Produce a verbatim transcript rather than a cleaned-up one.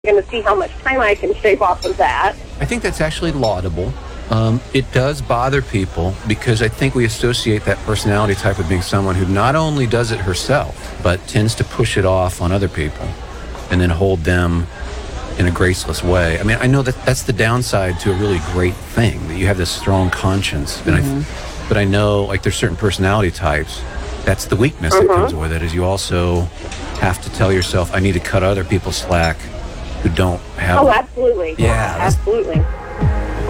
going to see how much time I can shave off of that. I think that's actually laudable. Um, it does bother people because I think we associate that personality type with being someone who not only does it herself, but tends to push it off on other people and then hold them in a graceless way. I mean, I know that that's the downside to a really great thing, that you have this strong conscience. And mm-hmm. I, but I know, like, there's certain personality types. That's the weakness mm-hmm. that comes with it, is you also have to tell yourself, I need to cut other people slack who don't have... Oh, absolutely. Yeah. Absolutely.